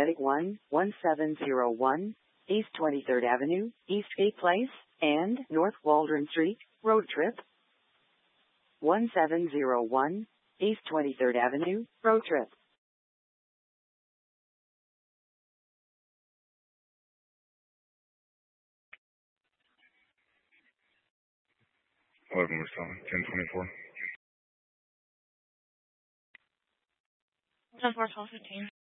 Heading 11701, East 23rd Avenue, East 8th Place, and North Waldron Street, road trip. 1701, East 23rd Avenue, road trip. 11 we're selling, 1024. 10-4, 12-15.